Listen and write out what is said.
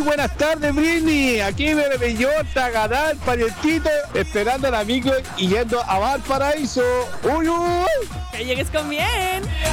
buenas tardes, Britney. Aquí me Bellota, Gadal, Parientito, esperando al amigo y yendo a Valparaíso. ¡Uy, uy! Que llegues con bien.